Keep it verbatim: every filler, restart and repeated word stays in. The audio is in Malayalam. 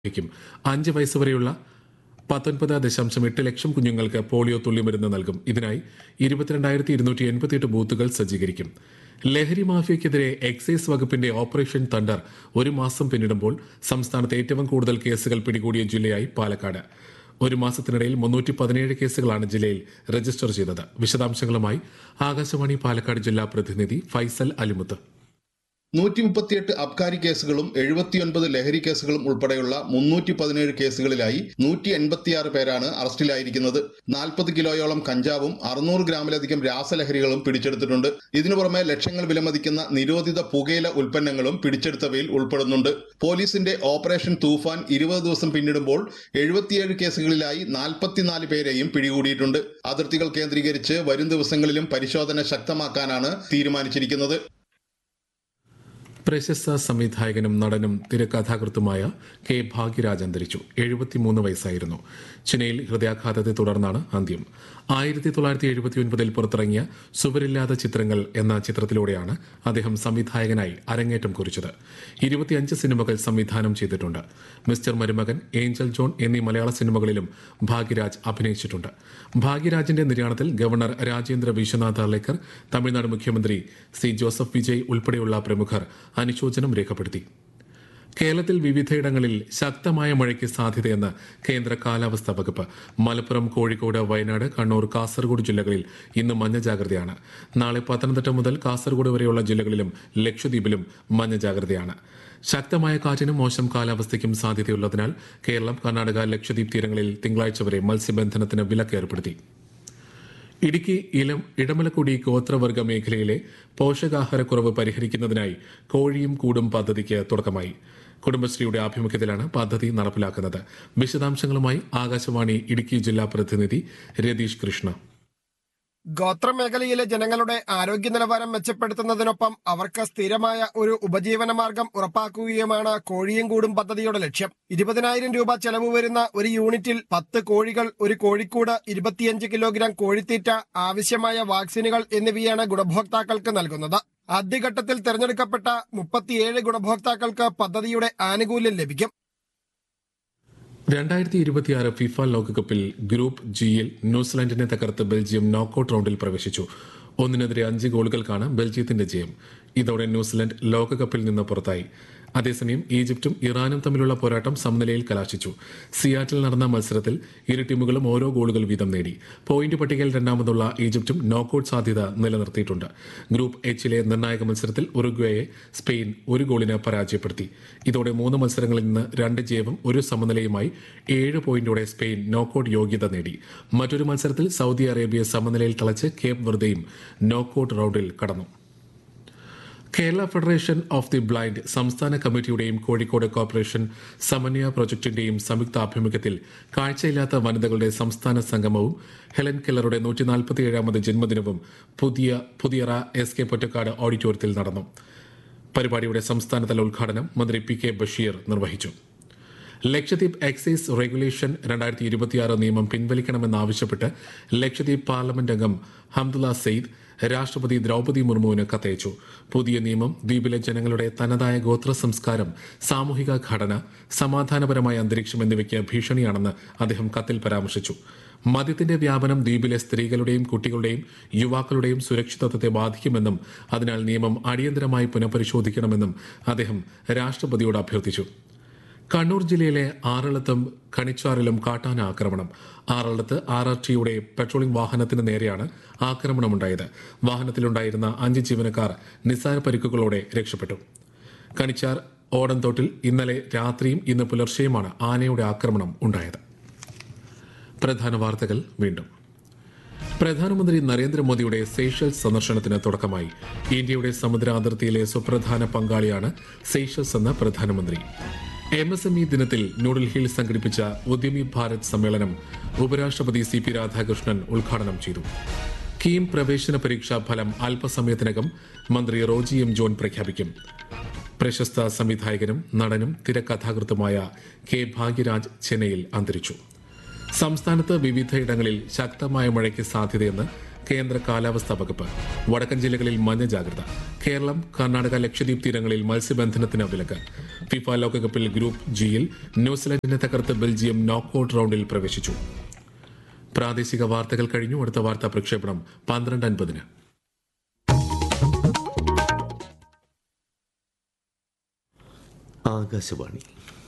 ക്കും അഞ്ച് വയസ്സുവരെയുള്ള പത്തൊൻപത് ദശാംശം എട്ട് ലക്ഷം കുഞ്ഞുങ്ങൾക്ക് പോളിയോ തുള്ളിമരുന്ന് നൽകും. ഇതിനായി ഇരുപത്തിരണ്ടായിരത്തി ഇരുന്നൂറ്റി എൺപത്തിയെട്ട് ബൂത്തുകൾ സജ്ജീകരിക്കും. ലഹരി മാഫിയയ്ക്കെതിരെ എക്സൈസ് വകുപ്പിന്റെ ഓപ്പറേഷൻ തണ്ടർ ഒരു മാസം പിന്നിടുമ്പോൾ സംസ്ഥാനത്ത് ഏറ്റവും കൂടുതൽ കേസുകൾ പിടികൂടിയ ജില്ലയായി പാലക്കാട്. ഒരു മാസത്തിനിടയിൽ മുന്നൂറ്റി പതിനേഴ് കേസുകളാണ് ജില്ലയിൽ രജിസ്റ്റർ ചെയ്തത്. വിശദാംശങ്ങളുമായി ആകാശവാണി പാലക്കാട് ജില്ലാ പ്രതിനിധി ഫൈസൽ അലിമുത്ത്. നൂറ്റി മുപ്പത്തിയെട്ട് അബ്കാരി കേസുകളും എഴുപത്തിയൊൻപത് ലഹരി കേസുകളും ഉൾപ്പെടെയുള്ള മുന്നൂറ്റി പതിനേഴ് കേസുകളിലായി നൂറ്റി എൺപത്തിയാറ് പേരാണ് അറസ്റ്റിലായിരിക്കുന്നത്. നാൽപ്പത് കിലോയോളം കഞ്ചാവും അറുന്നൂറ് ഗ്രാമിലധികം രാസലഹരികളും പിടിച്ചെടുത്തിട്ടുണ്ട്. ഇതിനു പുറമെ ലക്ഷങ്ങൾ വിലമതിക്കുന്ന നിരോധിത പുകയില ഉൽപ്പന്നങ്ങളും പിടിച്ചെടുത്തവയിൽ ഉൾപ്പെടുന്നുണ്ട്. പോലീസിന്റെ ഓപ്പറേഷൻ തൂഫാൻ ഇരുപത് ദിവസം പിന്നിടുമ്പോൾ എഴുപത്തിയേഴ് കേസുകളിലായി നാൽപ്പത്തിനാല് പേരെയും പിടികൂടിയിട്ടുണ്ട്. അതിർത്തികൾ കേന്ദ്രീകരിച്ച് വരും ദിവസങ്ങളിലും പരിശോധന ശക്തമാക്കാനാണ് തീരുമാനിച്ചിരിക്കുന്നത്. പ്രശസ്ത സംവിധായകനും നടനും തിരക്കഥാകൃത്തുമായ കെ ഭാഗ്യരാജ് അന്തരിച്ചു. എഴുപത്തിമൂന്ന് വയസ്സായിരുന്നു. ചെന്നൈയിൽ ഹൃദയാഘാതത്തെ തുടർന്നാണ് അന്ത്യം. ആയിരത്തി തൊള്ളായിരത്തി എഴുപത്തി ഒൻപതിൽ പുറത്തിറങ്ങിയ സുവരില്ലാത്ത ചിത്രങ്ങൾ എന്ന ചിത്രത്തിലൂടെയാണ് അദ്ദേഹം സംവിധായകനായി അരങ്ങേറ്റം കുറിച്ചത്. ഇരുപത്തിയഞ്ച് സിനിമകൾ സംവിധാനം ചെയ്തിട്ടുണ്ട്. മിസ്റ്റർ മരുമകൻ, ഏഞ്ചൽ ജോൺ എന്നീ മലയാള സിനിമകളിലും ഭാഗ്യരാജ് അഭിനയിച്ചിട്ടുണ്ട്. ഭാഗ്യരാജിന്റെ നിര്യാണത്തിൽ ഗവർണർ രാജേന്ദ്ര വിശ്വനാഥ് അർലേക്കർ, തമിഴ്നാട് മുഖ്യമന്ത്രി സി ജോസഫ് വിജയ് ഉൾപ്പെടെയുള്ള പ്രമുഖർ അനുശോചനം രേഖപ്പെടുത്തി. കേരളത്തിൽ വിവിധയിടങ്ങളിൽ ശക്തമായ മഴയ്ക്ക് സാധ്യതയെന്ന് കേന്ദ്ര കാലാവസ്ഥാ വകുപ്പ്. മലപ്പുറം, കോഴിക്കോട്, വയനാട്, കണ്ണൂർ, കാസർഗോഡ് ജില്ലകളിൽ ഇന്ന് മഞ്ഞ ജാഗ്രതയാണ്. നാളെ പത്തനംതിട്ട മുതൽ കാസർഗോഡ് വരെയുള്ള ജില്ലകളിലും ലക്ഷദ്വീപിലും മഞ്ഞ ജാഗ്രതയാണ്. ശക്തമായ കാറ്റിനും മോശം കാലാവസ്ഥയ്ക്കും സാധ്യതയുള്ളതിനാൽ കേരളം, കർണാടക, ലക്ഷദ്വീപ് തീരങ്ങളിൽ തിങ്കളാഴ്ച വരെ മത്സ്യബന്ധനത്തിന് വിലക്ക് ഏർപ്പെടുത്തി. ഇടുക്കി ഇലം ഇടമലക്കുടി ഗോത്രവർഗ മേഖലയിലെ പോഷകാഹാരക്കുറവ് പരിഹരിക്കുന്നതിനായി കോഴിയും കൂടും പദ്ധതിക്ക് തുടക്കമായി. കുടുംബശ്രീയുടെ ആഭിമുഖ്യത്തിലാണ് പദ്ധതി നടപ്പിലാക്കുന്നത്. വിശദാംശങ്ങളുമായി ആകാശവാണി ഇടുക്കി ജില്ലാ പ്രതിനിധി രതീഷ് കൃഷ്ണ. ഗോത്രമേഖലയിലെ ജനങ്ങളുടെ ആരോഗ്യ നിലവാരം മെച്ചപ്പെടുത്തുന്നതിനൊപ്പം അവർക്ക് സ്ഥിരമായ ഒരു ഉപജീവന മാർഗം ഉറപ്പാക്കുകയുമാണ് കോഴിയും കൂടും പദ്ധതിയുടെ ലക്ഷ്യം. ഇരുപതിനായിരം രൂപ ചെലവ് വരുന്ന ഒരു യൂണിറ്റിൽ പത്ത് കോഴികൾ, ഒരു കോഴിക്കൂട്, ഇരുപത്തിയഞ്ച് കിലോഗ്രാം കോഴിത്തീറ്റ, ആവശ്യമായ വാക്സിനുകൾ എന്നിവയാണ് ഗുണഭോക്താക്കൾക്ക് നൽകുന്നത്. ആദ്യഘട്ടത്തിൽ തെരഞ്ഞെടുക്കപ്പെട്ട മുപ്പത്തിയേഴ് ഗുണഭോക്താക്കൾക്ക് പദ്ധതിയുടെ ആനുകൂല്യം ലഭിക്കും. രണ്ടായിരത്തി ഇരുപത്തിയാറ് ഫിഫ ലോകകപ്പിൽ ഗ്രൂപ്പ് ജിയിൽ ന്യൂസിലാൻഡിനെ തകർത്ത് ബെൽജിയം നോക്കൌട്ട് റൗണ്ടിൽ പ്രവേശിച്ചു. ഒന്നിനെതിരെ അഞ്ച് ഗോളുകൾക്കാണ് ബെൽജിയത്തിന്റെ ജയം. ഇതോടെ ന്യൂസിലാൻഡ് ലോകകപ്പിൽ നിന്ന് പുറത്തായി. അതേസമയം ഈജിപ്തും ഇറാനും തമ്മിലുള്ള പോരാട്ടം സമനിലയിൽ കലാശിച്ചു. സിയാറ്റിൽ നടന്ന മത്സരത്തിൽ ഇരു ടീമുകളും ഓരോ ഗോളുകൾ വീതം നേടി. പോയിന്റ് പട്ടികയിൽ രണ്ടാമതുള്ള ഈജിപ്തും നോക്കൌട്ട് സാധ്യത നിലനിർത്തിയിട്ടുണ്ട്. ഗ്രൂപ്പ് എച്ചിലെ നിർണായക മത്സരത്തിൽ ഉറുഗ്വേയെ സ്പെയിൻ ഒരു ഗോളിന് പരാജയപ്പെടുത്തി. ഇതോടെ മൂന്ന് മത്സരങ്ങളിൽ നിന്ന് രണ്ട് ജയവും ഒരു സമനിലയുമായി ഏഴ് പോയിന്റോടെ സ്പെയിൻ നോക്കൌട്ട് യോഗ്യത നേടി. മറ്റൊരു മത്സരത്തിൽ സൗദി അറേബ്യ സമനിലയിൽ തളച്ച് കേപ്പ് വെർദെയും നോക്കൌട്ട് റൗണ്ടിൽ കടന്നു. Kerala federation of the blind സംസ്ഥാന കമ്മിറ്റിയുടെയും കോഴിക്കോട് കോർപ്പറേഷൻ സമന്വയ പ്രൊജക്ടിന്റെയും സംയുക്ത ആഭിമുഖ്യത്തിൽ കാഴ്ചയില്ലാത്ത വനിതകളുടെ സംസ്ഥാന സംഗമവും ഹെലൻ കെല്ലറുടെ നൂറ്റി നാൽപ്പത്തിയേഴാമത് ജന്മദിനവും പുതിയ പുതിയറ എസ് കെ പൊറ്റക്കാട് ഓഡിറ്റോറിയത്തിൽ നടന്നു. പരിപാടിയുടെ സംസ്ഥാനതല ഉദ്ഘാടനം മന്ത്രി പി കെ ബഷീർ നിർവഹിച്ചു. ലക്ഷദ്വീപ് എക്സൈസ് റെഗുലേഷൻ രണ്ടായിരത്തി ഇരുപത്തിയാറ് നിയമം പിൻവലിക്കണമെന്നാവശ്യപ്പെട്ട് ലക്ഷദ്വീപ് പാർലമെന്റ് അംഗം ഹംദുള്ള സെയ്ദ് രാഷ്ട്രപതി ദ്രൗപദി മുർമുവിന് കത്തയച്ചു. പുതിയ നിയമം ദ്വീപിലെ ജനങ്ങളുടെ തനതായ ഗോത്ര സംസ്കാരം, സാമൂഹിക ഘടന, സമാധാനപരമായ അന്തരീക്ഷം എന്നിവയ്ക്ക് ഭീഷണിയാണെന്ന് അദ്ദേഹം കത്തിൽ പരാമർശിച്ചു. മദ്യത്തിന്റെ വ്യാപനം ദ്വീപിലെ സ്ത്രീകളുടെയും കുട്ടികളുടെയും യുവാക്കളുടെയും സുരക്ഷിതത്വത്തെ ബാധിക്കുമെന്നും അതിനാൽ നിയമം അടിയന്തരമായി പുനഃപരിശോധിക്കണമെന്നും അദ്ദേഹം രാഷ്ട്രപതിയോട് അഭ്യർത്ഥിച്ചു. കണ്ണൂർ ജില്ലയിലെ ആറളത്തും കണിച്ചാറിലും കാട്ടാന ആക്രമണം. ആറളത്ത് ആർ ആർ ടിയുടെ പെട്രോളിംഗ് വാഹനത്തിന് നേരെയാണ് ആക്രമണമുണ്ടായത്. വാഹനത്തിലുണ്ടായിരുന്ന അഞ്ച് ജീവനക്കാർ നിസ്സാര പരിക്കുകളോടെ രക്ഷപ്പെട്ടു. കണിച്ചാർ ഓടൻതോട്ടിൽ ഇന്നലെ രാത്രിയും ഇന്ന് പുലർച്ചെയുമാണ് ആനയുടെ ആക്രമണം ഉണ്ടായത്. പ്രധാന വാർത്തകൾ വീണ്ടും. പ്രധാനമന്ത്രി നരേന്ദ്രമോദിയുടെ സെയ്ഷൽസ് സന്ദർശനത്തിന് തുടക്കമായി. ഇന്ത്യയുടെ സമുദ്ര അതിർത്തിയിലെ സുപ്രധാന പങ്കാളിയാണ് സെയ്ഷൽസ് എന്ന പ്രധാനമന്ത്രി. എം എസ് എം ഇ ദിനത്തിൽ ന്യൂഡൽഹിയിൽ സംഘടിപ്പിച്ച ഉദ്യമി ഭാരത് സമ്മേളനം ഉപരാഷ്ട്രപതി സി പി രാധാകൃഷ്ണൻ ഉദ്ഘാടനം ചെയ്തു. കീം പ്രവേശന പരീക്ഷാ ഫലം അല്പസമയത്തിനകം മന്ത്രി റോജി എം ജോൺ പ്രഖ്യാപിക്കും. പ്രശസ്ത സംവിധായകനും നടനും തിരക്കഥാകൃത്തുമായ കെ ഭാഗ്യരാജ് ചെന്നൈയിൽ അന്തരിച്ചു. സംസ്ഥാനത്ത് വിവിധയിടങ്ങളിൽ ശക്തമായ മഴയ്ക്ക് സാധ്യതയെന്ന് കേന്ദ്ര കാലാവസ്ഥാ വകുപ്പ്. വടക്കൻ ജില്ലകളിൽ മഞ്ഞ ജാഗ്രത. കേരളം, കർണാടക, ലക്ഷദ്വീപ് തീരങ്ങളിൽ മത്സ്യബന്ധനത്തിന് വിലക്ക്. ഫിഫ ലോകകപ്പിൽ ഗ്രൂപ്പ് ജിയിൽ ന്യൂസിലൻഡിനെ തകർത്ത് ബെൽജിയം നോക്കൌട്ട് റൗണ്ടിൽ പ്രവേശിച്ചു. പ്രാദേശിക വാർത്തകൾ കഴിഞ്ഞു. അടുത്ത വാർത്താ പ്രക്ഷേപണം പന്ത്രണ്ട് അൻപതിന്. ആകാശവാണി